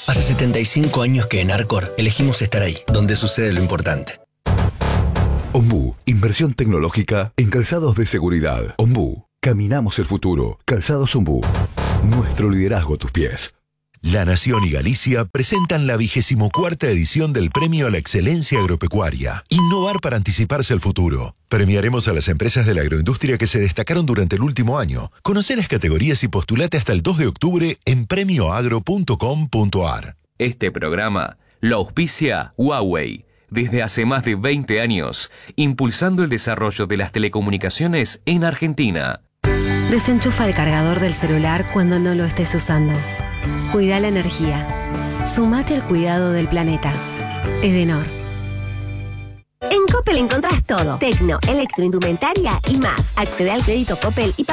Hace 75 años que en Arcor elegimos estar ahí, donde sucede lo importante. Ombú, inversión tecnológica en calzados de seguridad. Ombú, caminamos el futuro. Calzados Ombú, nuestro liderazgo a tus pies. La Nación y Galicia presentan la 24ª edición del Premio a la Excelencia Agropecuaria. Innovar para anticiparse al futuro. Premiaremos a las empresas de la agroindustria que se destacaron durante el último año. Conoce las categorías y postulate hasta el 2 de octubre en premioagro.com.ar. Este programa lo auspicia Huawei. Desde hace más de 20 años, impulsando el desarrollo de las telecomunicaciones en Argentina. Desenchufa el cargador del celular cuando no lo estés usando. Cuida la energía. Sumate al cuidado del planeta. Edenor. En Coppel encontrás todo. Tecno, electroindumentaria y más. Accede al crédito Coppel y